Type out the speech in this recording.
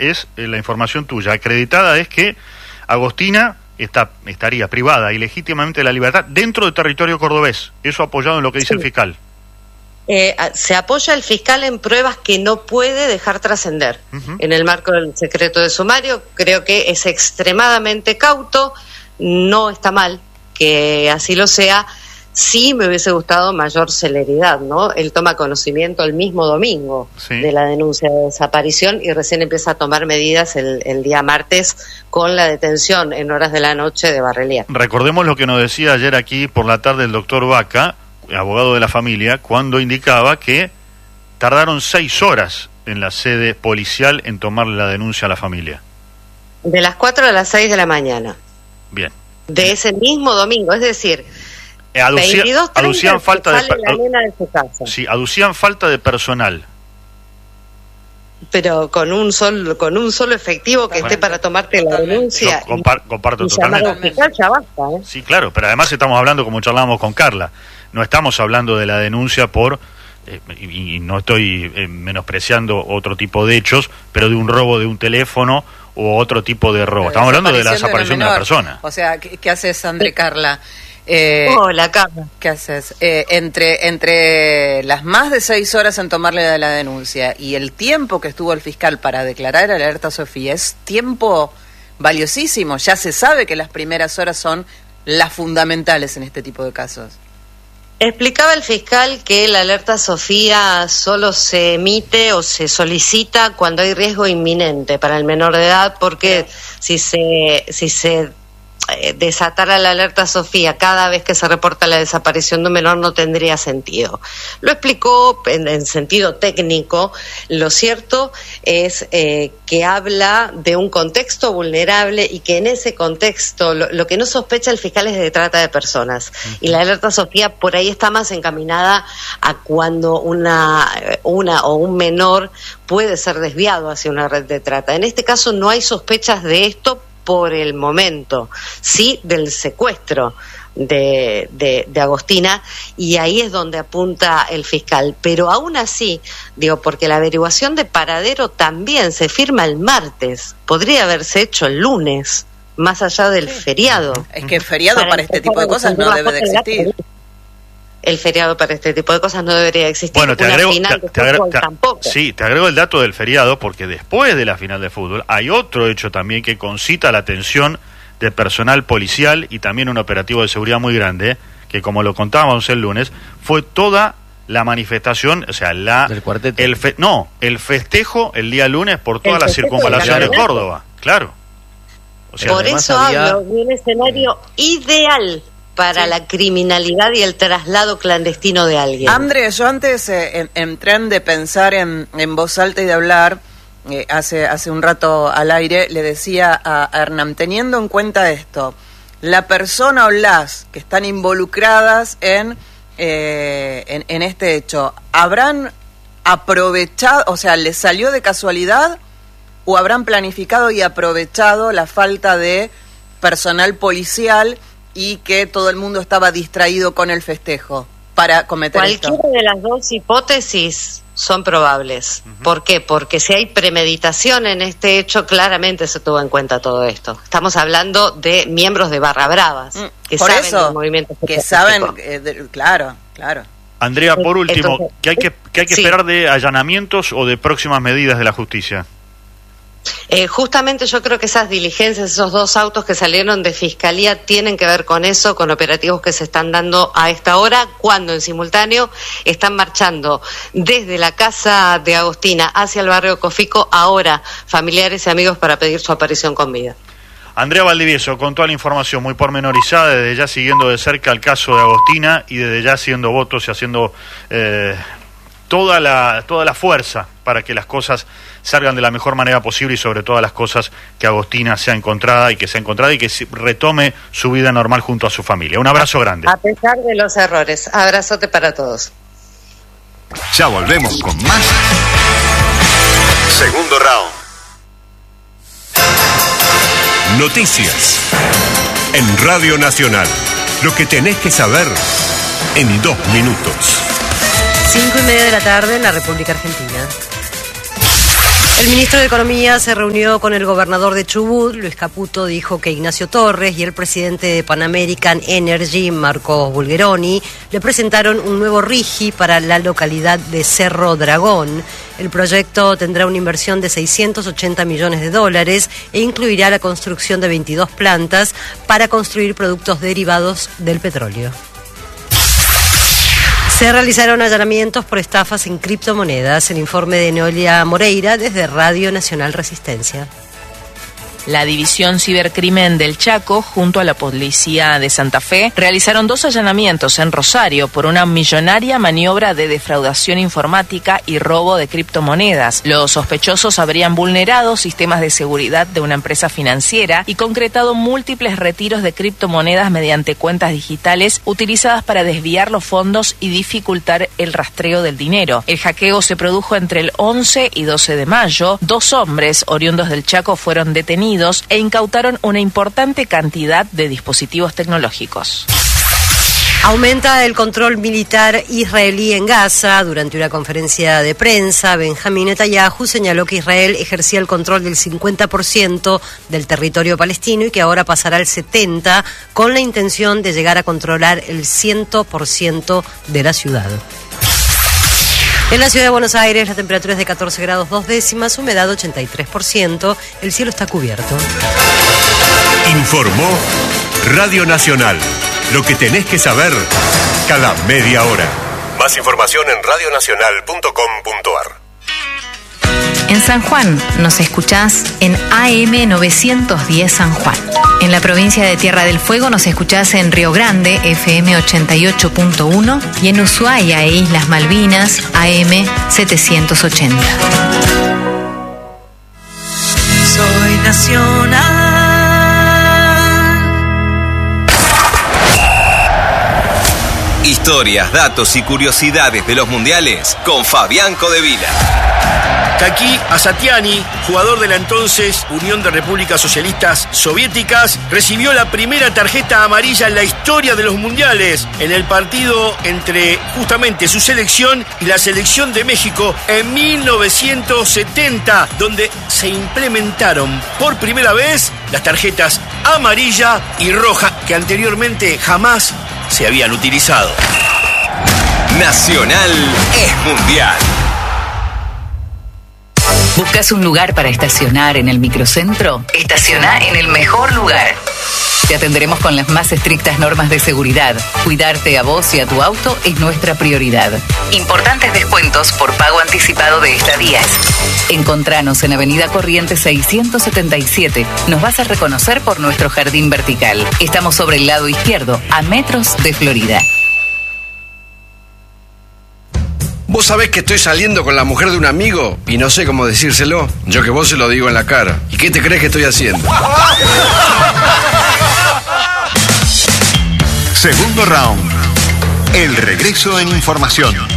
es la información tuya, acreditada, es que Agostina estaría privada ilegítimamente de la libertad dentro del territorio cordobés. Eso apoyado en lo que dice el fiscal. Se apoya el fiscal en pruebas que no puede dejar trascender. En el marco del secreto de sumario, creo que es extremadamente cauto, no está mal que así lo sea. Sí me hubiese gustado mayor celeridad, ¿no? Él toma conocimiento el mismo domingo de la denuncia de desaparición y recién empieza a tomar medidas el día martes con la detención en horas de la noche de Barrelier. Recordemos lo que nos decía ayer aquí por la tarde el doctor Vaca, abogado de la familia, cuando indicaba que tardaron 6 horas en la sede policial en tomarle la denuncia a la familia. De las 4 a las 6 de la mañana. Bien. De ese mismo domingo, es decir... aducían falta de la nena de su casa. Sí, aducían falta de personal. Pero con un solo efectivo que esté para tomarte la denuncia. Comparto totalmente. Ya basta, ¿eh? Sí, claro, pero además estamos hablando, como charlábamos con Carla, no estamos hablando de la denuncia por, y no estoy menospreciando otro tipo de hechos, pero de un robo de un teléfono o otro tipo de robo. Estamos hablando de la desaparición de una persona. O sea, ¿qué haces, André, Carla? Hola, Carla. ¿Qué haces? Entre las más de 6 horas en tomarle la denuncia y el tiempo que estuvo el fiscal para declarar alerta Sofía, es tiempo valiosísimo. Ya se sabe que las primeras horas son las fundamentales en este tipo de casos. Explicaba el fiscal que la alerta Sofía solo se emite o se solicita cuando hay riesgo inminente para el menor de edad, porque si se desatara la alerta Sofía cada vez que se reporta la desaparición de un menor no tendría sentido. Lo explicó en sentido técnico. Lo cierto es que habla de un contexto vulnerable y que en ese contexto lo que no sospecha el fiscal es de trata de personas. Y la alerta Sofía por ahí está más encaminada a cuando una o un menor puede ser desviado hacia una red de trata. En este caso no hay sospechas de esto por el momento, sí del secuestro de Agostina, y ahí es donde apunta el fiscal. Pero aún así, digo, porque la averiguación de paradero también se firma el martes, podría haberse hecho el lunes, más allá del feriado. Es que el feriado para este tipo de cosas no debe de existir. El feriado para este tipo de cosas no debería existir. Bueno, te agrego tampoco. Sí, te agrego el dato del feriado, porque después de la final de fútbol hay otro hecho también que concita la atención de personal policial y también un operativo de seguridad muy grande, que como lo contábamos el lunes, fue toda la manifestación, o sea, del cuarteto. El festejo el día lunes por toda la circunvalación de Córdoba, claro. O sea, por eso hablo de un escenario ideal para la criminalidad y el traslado clandestino de alguien. Andrés, yo antes en tren de pensar en voz alta y de hablar, hace un rato al aire, le decía a Hernán, teniendo en cuenta esto, la persona o las que están involucradas en este hecho, ¿habrán aprovechado, o sea, les salió de casualidad o habrán planificado y aprovechado la falta de personal policial y que todo el mundo estaba distraído con el festejo para cometer esto? Cualquiera de las dos hipótesis son probables. ¿Por qué? Porque si hay premeditación en este hecho, claramente se tuvo en cuenta todo esto. Estamos hablando de miembros de Barra Bravas, que por saben eso, del movimiento que saben, claro. Andrea, por último, entonces, ¿qué hay que esperar de allanamientos o de próximas medidas de la justicia? Justamente yo creo que esas diligencias, esos 2 autos que salieron de Fiscalía tienen que ver con eso, con operativos que se están dando a esta hora, cuando en simultáneo están marchando desde la casa de Agostina hacia el barrio Cofico, ahora familiares y amigos para pedir su aparición con vida. Andrea Valdivieso, con toda la información muy pormenorizada, desde ya siguiendo de cerca el caso de Agostina y desde ya haciendo votos y haciendo toda la fuerza para que las cosas salgan de la mejor manera posible y sobre todas las cosas que Agostina sea encontrada y que retome su vida normal junto a su familia. Un abrazo grande. A pesar de los errores, abrazote para todos. Ya volvemos con más. Segundo round. Noticias en Radio Nacional. Lo que tenés que saber en 2 minutos. 5:30 de la tarde en la República Argentina. El ministro de Economía se reunió con el gobernador de Chubut, Luis Caputo. Dijo que Ignacio Torres y el presidente de Pan American Energy, Marcos Bulgeroni, le presentaron un nuevo RIGI para la localidad de Cerro Dragón. El proyecto tendrá una inversión de $680 millones e incluirá la construcción de 22 plantas para construir productos derivados del petróleo. Se realizaron allanamientos por estafas en criptomonedas. El informe de Noelia Moreira desde Radio Nacional Resistencia. La División Cibercrimen del Chaco, junto a la Policía de Santa Fe, realizaron 2 allanamientos en Rosario por una millonaria maniobra de defraudación informática y robo de criptomonedas. Los sospechosos habrían vulnerado sistemas de seguridad de una empresa financiera y concretado múltiples retiros de criptomonedas mediante cuentas digitales utilizadas para desviar los fondos y dificultar el rastreo del dinero. El hackeo se produjo entre el 11 y 12 de mayo. 2 hombres oriundos del Chaco fueron detenidos e incautaron una importante cantidad de dispositivos tecnológicos. Aumenta el control militar israelí en Gaza. Durante una conferencia de prensa, Benjamín Netanyahu señaló que Israel ejercía el control del 50% del territorio palestino y que ahora pasará al 70% con la intención de llegar a controlar el 100% de la ciudad. En la ciudad de Buenos Aires la temperatura es de 14 grados 2 décimas, humedad 83%, el cielo está cubierto. Informó Radio Nacional. Lo que tenés que saber cada media hora. Más información en radionacional.com.ar. En San Juan nos escuchás en AM 910 San Juan. En la provincia de Tierra del Fuego nos escuchás en Río Grande, FM 88.1, y en Ushuaia e Islas Malvinas, AM 780. Soy nacional. Historias, datos y curiosidades de los mundiales con Fabián Codevila. Kaki Asatiani, jugador de la entonces Unión de Repúblicas Socialistas Soviéticas, recibió la primera tarjeta amarilla en la historia de los mundiales en el partido entre justamente su selección y la selección de México en 1970, donde se implementaron por primera vez las tarjetas amarilla y roja que anteriormente jamás se habían utilizado. Nacional es mundial. ¿Buscas un lugar para estacionar en el microcentro? Estaciona en el mejor lugar. Te atenderemos con las más estrictas normas de seguridad. Cuidarte a vos y a tu auto es nuestra prioridad. Importantes descuentos por pago anticipado de estadías. Encontranos en Avenida Corrientes 677. Nos vas a reconocer por nuestro jardín vertical. Estamos sobre el lado izquierdo, a metros de Florida. Vos sabés que estoy saliendo con la mujer de un amigo y no sé cómo decírselo. Yo que vos se lo digo en la cara. ¿Y qué te crees que estoy haciendo? Segundo round. El regreso en información.